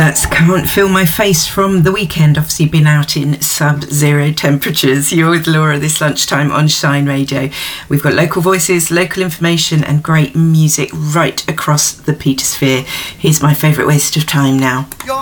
That's Can't Feel My Face from the weekend. Obviously been out in sub-zero temperatures. You're with Laura this lunchtime on Shine Radio. We've got local voices, local information and great music right across the Petersphere. Here's my favourite waste of time now.